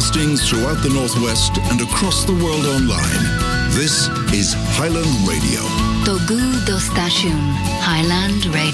broadcasting throughout the Northwest and across the world online. This is Highland Radio. To good station, Highland